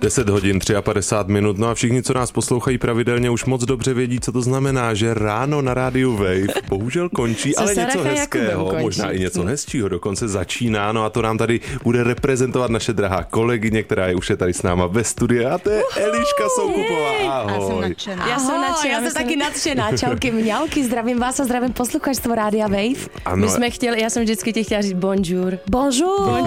10 hodin 53 minut, no a všichni, co nás poslouchají pravidelně, už moc dobře vědí, co to znamená, že ráno na rádiu Wave bohužel končí, ale něco hezkého, možná i něco hezčího dokonce začíná, no a to nám tady bude reprezentovat naše drahá kolegyně, která je už tady s náma ve studiu, a to je Eliška Soukupová. Ahoj. Já jsem taky nadšená. Čauky, mňauky, zdravím vás a zdravím posluchačstvo Rádia Wave. Ano. My jsme chtěli, já jsem vždycky chtěla říct bonjour. Bonjour.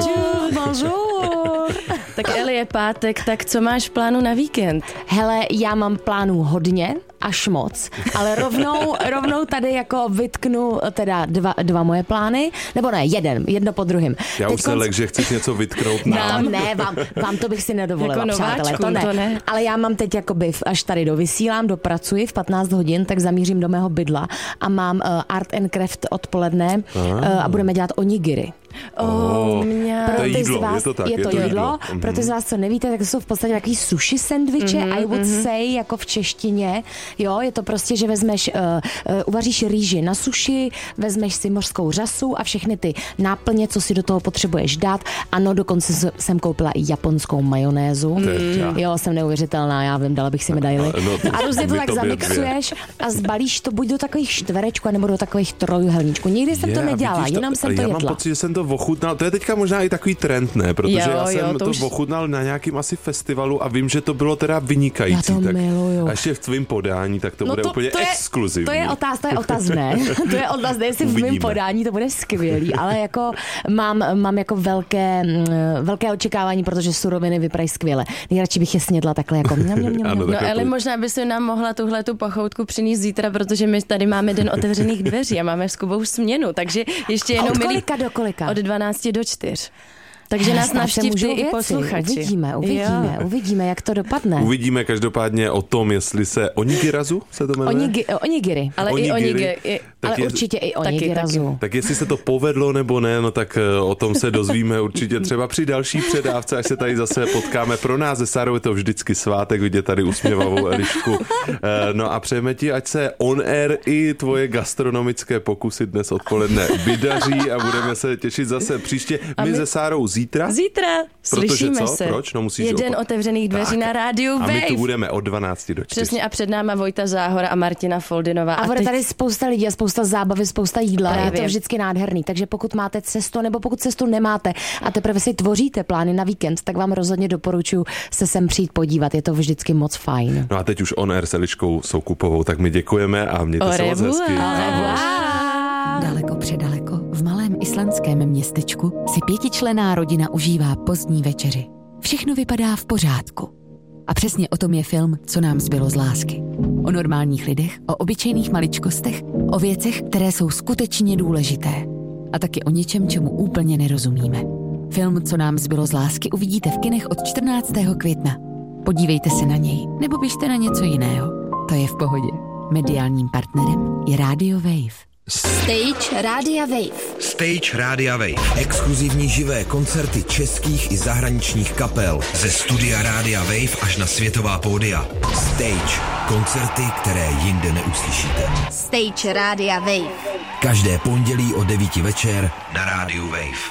Tak Eli, je pátek, tak co máš v plánu na víkend? Hele, já mám plánů hodně, až moc, ale rovnou tady jako vytknu teda dva moje plány, nebo ne, jedno po druhém. Já už se lek, že chceš něco vytknout nám. Ne, vám to bych si nedovolila, jako přátelé, to ne. Ale já mám teď jakoby, až tady dovysílám, dopracuji v 15 hodin, tak zamířím do mého bydla a mám art and craft odpoledne a budeme dělat onigiri. To je jídlo, je to tak. Je to jídlo. Pro ty z vás, co nevíte, tak to jsou v podstatě takový sushi sendviče, I would say, jako v češtině. Jo, je to prostě, že vezmeš, uvaříš rýži na sushi, vezmeš si mořskou řasu a všechny ty náplně, co si do toho potřebuješ dát. Ano, dokonce jsem koupila i japonskou majonézu. Jo, jsem neuvěřitelná, já vím, dala bych si medaili. A různě to tak zamixuješ a zbalíš to buď do takových čtverečků, nebo do takových trojuhelníčků. Nikdy jsem to nedělala, jenom jsem to jedla. Já mám pocit, že jsem to ochutnal, to je teďka možná i takový trend, ne? Protože já jsem to ochutnal na nějakým asi festivalu a vím, že to bylo teda vynikající. Já to miluju. A ještě v tvým podání, tak to bude úplně exkluzivní. To je otázné. To je otázné, jestli v mém podání to bude skvělý, ale jako mám jako velké očekávání, protože suroviny vypadají skvěle. Nejradši bych je snědla takhle jako No Eli, možná by si nám mohla tuhletu pochoutku přinést zítra, protože my tady máme den otevřených dveří a máme s Kubou směnu, takže ještě jenom do kolika? Od 12 do 4. Takže nás navštívte i posluchači. Uvidíme, jak to dopadne. Uvidíme každopádně o tom, jestli se onigirazu se to jmenuje? Onigiri. Ale i onigiri. Ale určitě i onigirazu. Tak jestli se to povedlo nebo ne, no tak o tom se dozvíme určitě třeba při další předávce, až se tady zase potkáme. Pro nás se Sárou je to vždycky svátek, vidět tady usměvavou Elišku. No a přejeme ti, ať se on air i tvoje gastronomické pokusy dnes odpoledne vydaří a budeme se těšit zase příště. My se Sárou Zítra, slyšíme se. Proč? No, musíš jeden otevřených dveří na rádiu Wave. A my tu budeme od 12 do 4. Přesně, a před náma Vojta Záhora a Martina Foldinová. A bude tady spousta lidí a spousta zábavy, spousta jídla. Je to vždycky nádherný. Takže pokud máte cestu, nebo pokud cestu nemáte a teprve si tvoříte plány na víkend, tak vám rozhodně doporučuji se sem přijít podívat. Je to vždycky moc fajn. No a teď už on air s Eliškou Soukupovou, tak my děkujeme a mějte se moc hezky. Daleko předaleko, v malém islandském městečku si 5členná rodina užívá pozdní večeři. Všechno vypadá v pořádku. A přesně o tom je film Co nám zbylo z lásky. O normálních lidech, o obyčejných maličkostech, o věcech, které jsou skutečně důležité. A taky o něčem, čemu úplně nerozumíme. Film Co nám zbylo z lásky uvidíte v kinech od 14. května. Podívejte se na něj, nebo běžte na něco jiného. To je v pohodě. Mediálním partnerem je Radio Wave. Stage Rádia Wave. Stage Rádia Wave. Exkluzivní živé koncerty českých i zahraničních kapel. Ze studia Rádia Wave až na světová pódia. Stage. Koncerty, které jinde neuslyšíte. Stage Rádia Wave. Každé pondělí od 9 večer na Rádiu Wave.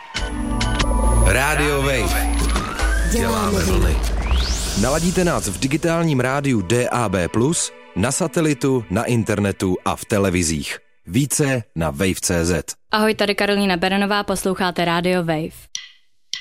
Radio Wave. Děláme vlny. Naladíte nás v digitálním rádiu DAB+, na satelitu, na internetu a v televizích. Více na wave.cz. Ahoj, tady Karolína Berenová, posloucháte Radio Wave.